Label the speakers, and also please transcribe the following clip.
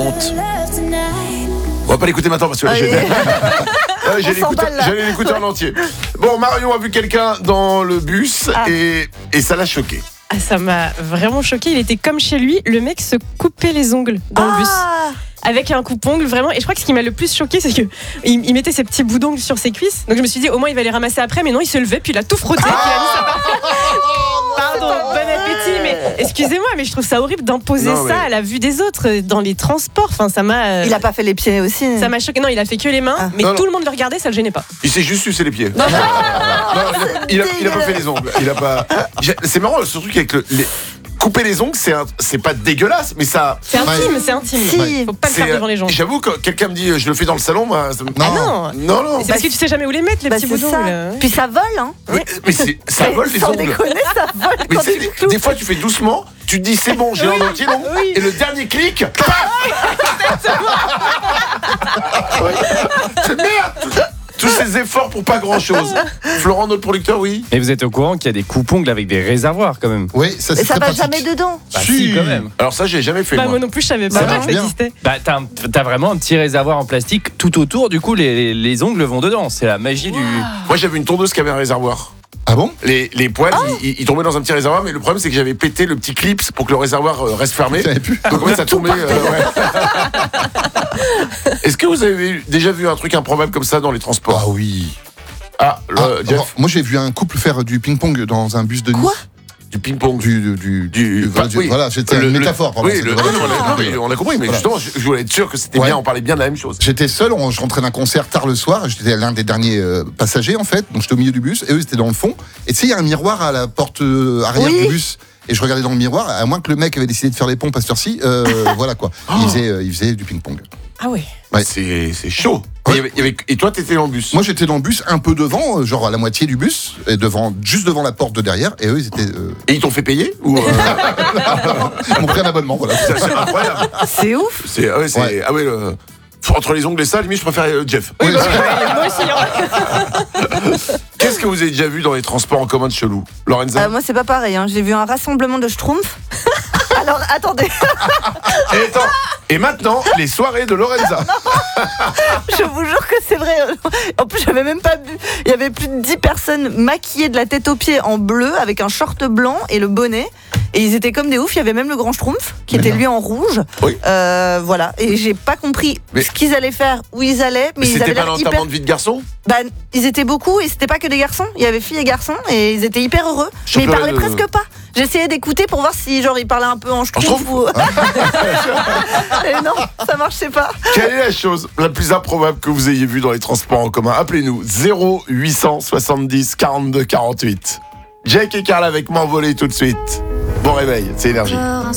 Speaker 1: honte. On va pas l'écouter maintenant parce que là, j'allais l'écouter en entier. Bon, Marion a vu quelqu'un dans le bus et ça l'a choqué.
Speaker 2: Ah, ça m'a vraiment choqué. Il était comme chez lui. Le mec se coupait les ongles dans le bus. Avec un coupe-ongle, vraiment. Et je crois que ce qui m'a le plus choqué, c'est qu'il mettait ses petits bouts d'ongles sur ses cuisses. Donc je me suis dit, au moins il va les ramasser après. Mais non, il se levait, puis il a tout frotté. Puis il a mis sa Pardon, bon appétit. Mais excusez-moi, mais je trouve ça horrible d'imposer ça à la vue des autres dans les transports. Enfin, ça m'a.
Speaker 3: Il a pas fait les pieds aussi.
Speaker 2: Ça m'a choqué. Non, il a fait que les mains. Mais tout le monde le regardait, ça le gênait pas.
Speaker 1: Il s'est juste sucé les pieds. Non, il a pas fait les ongles. Il a pas. C'est marrant, ce truc avec couper les ongles, c'est pas dégueulasse, mais ça.
Speaker 2: C'est intime, c'est intime.
Speaker 3: Si.
Speaker 2: Faut pas le faire devant les gens.
Speaker 1: J'avoue que quelqu'un me dit, je le fais dans le salon, moi.
Speaker 2: Non.
Speaker 1: C'est
Speaker 2: parce que tu sais jamais où les mettre, les petits bouts d'ongles.
Speaker 3: Puis ça vole, hein.
Speaker 1: Mais ça vole les
Speaker 3: Sans
Speaker 1: ongles.
Speaker 3: déconner, ça vole
Speaker 1: Mais
Speaker 3: quand tu cloues.
Speaker 1: des fois, tu fais doucement, tu te dis c'est bon, j'ai un entier long, et le dernier clic, c'est merde. Tous ces efforts pour pas grand chose. Florent, notre producteur, oui.
Speaker 4: Et vous êtes au courant qu'il y a des coupes-ongles avec des réservoirs quand même?
Speaker 5: Oui, ça c'est
Speaker 3: Et ça
Speaker 5: très
Speaker 3: va
Speaker 5: pratique.
Speaker 3: jamais dedans.
Speaker 4: Bah si, quand même.
Speaker 1: Alors ça, j'ai jamais fait.
Speaker 2: Moi non plus, je savais pas que ça existait.
Speaker 4: Bah t'as vraiment un petit réservoir en plastique tout autour, du coup les ongles vont dedans. C'est la magie du.
Speaker 1: Moi, j'avais une tondeuse qui avait un réservoir.
Speaker 5: Ah bon?
Speaker 1: Les poils, ils tombaient dans un petit réservoir, mais le problème, c'est que j'avais pété le petit clip pour que le réservoir reste fermé. Donc en fait, ça tombait. Est-ce que vous avez déjà vu un truc improbable comme ça dans les transports?
Speaker 5: Ah oui.
Speaker 1: Jeff.
Speaker 5: Moi j'ai vu un couple faire du ping-pong dans un bus de nuit.
Speaker 3: Quoi?
Speaker 1: Du ping-pong.
Speaker 5: Voilà, c'était une métaphore. Pardon,
Speaker 1: on a compris, mais justement, je voulais être sûr que c'était bien, on parlait bien de la même chose.
Speaker 5: J'étais seul, je rentrais d'un concert tard le soir, j'étais l'un des derniers passagers en fait, donc j'étais au milieu du bus, et eux ils étaient dans le fond, et tu sais, il y a un miroir à la porte arrière du bus, et je regardais dans le miroir, à moins que le mec avait décidé de faire les pompes à cette heure-ci, voilà quoi, il faisait du ping-pong.
Speaker 2: Ah ouais.
Speaker 5: Ouais.
Speaker 1: C'est chaud.
Speaker 5: Ouais.
Speaker 1: Et toi, t'étais dans le bus?
Speaker 5: Moi j'étais dans le bus, un peu devant, genre à la moitié du bus, et juste devant la porte de derrière, et eux ils étaient...
Speaker 1: Et ils t'ont fait payer ou
Speaker 5: Ils m'ont pris un abonnement, voilà.
Speaker 1: C'est incroyable.
Speaker 3: C'est ouf.
Speaker 1: Entre les ongles et ça, limite, je préfère Jeff.
Speaker 5: Oui,
Speaker 2: Moi aussi.
Speaker 1: Qu'est-ce que vous avez déjà vu dans les transports en commun de chelou, Lorenza?
Speaker 3: Moi, c'est pas pareil. Hein. J'ai vu un rassemblement de schtroumpfs. Alors, attendez.
Speaker 1: Et maintenant, les soirées de Lorenza.
Speaker 3: Je vous jure que c'est vrai. En plus, j'avais même pas vu. Il y avait plus de 10 personnes maquillées de la tête aux pieds en bleu avec un short blanc et le bonnet. Et ils étaient comme des oufs. Il y avait même le grand schtroumpf qui était lui en rouge.
Speaker 1: Oui.
Speaker 3: Voilà. Et j'ai pas compris ce qu'ils allaient faire, où ils allaient. Mais ils
Speaker 1: c'était
Speaker 3: avaient
Speaker 1: pas
Speaker 3: l'air
Speaker 1: l'enterrement de vie de garçon?
Speaker 3: Ils étaient beaucoup et c'était pas que des garçons. Il y avait filles et garçons et ils étaient hyper heureux. Mais ils parlaient presque pas. J'essayais d'écouter pour voir si genre ils parlaient un peu en schtroumpf ou... Et non, ça marchait pas.
Speaker 1: Quelle est la chose la plus improbable que vous ayez vue dans les transports en commun? Appelez-nous 0800 70 42 48. Jake et Carl avec M'envoler tout de suite. Bon réveil, c'est Énergie.